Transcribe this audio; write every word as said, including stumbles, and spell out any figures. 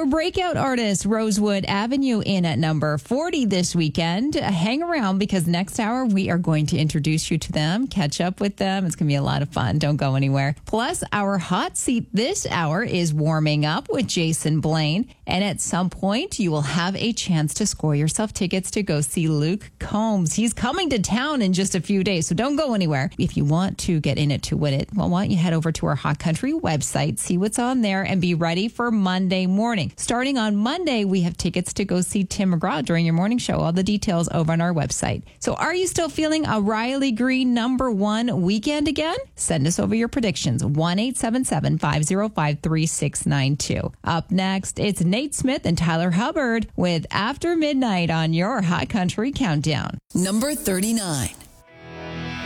Our breakout artist, Rosewood Avenue, in at number forty this weekend. Hang around because next hour we are going to introduce you to them, catch up with them. It's going to be a lot of fun. Don't go anywhere. Plus, our hot seat this hour is warming up with Jason Blaine. And at some point, you will have a chance to score yourself tickets to go see Luke Combs. He's coming to town in just a few days, so don't go anywhere. If you want to get in it to win it, well, why don't you head over to our Hot Country website, see what's on there, and be ready for Monday morning. Starting on Monday, we have tickets to go see Tim McGraw during your morning show. All the details over on our website. So are you still feeling a Riley Green number one weekend again? Send us over your predictions. one eight seven seven, five oh five, three six nine two. Up next, it's Nate Smith and Tyler Hubbard with After Midnight on your Hot Country Countdown. Number thirty-nine.